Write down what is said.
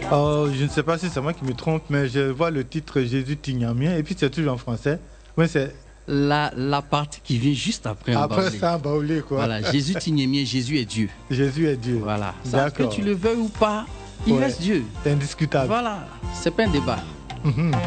Oh, je ne sais pas si c'est moi qui me trompe, mais je vois le titre Jésus Tignamien et puis c'est toujours en français. Oui, c'est La partie qui vient juste après en après baoulé. ça en baoulé, quoi. Voilà, Jésus Tignémien, Jésus est Dieu. Jésus est Dieu. Voilà. Ça, que D'accord. tu le veuilles ou pas, il Ouais, reste Dieu. c'est indiscutable. Voilà, c'est pas un débat. Mhm.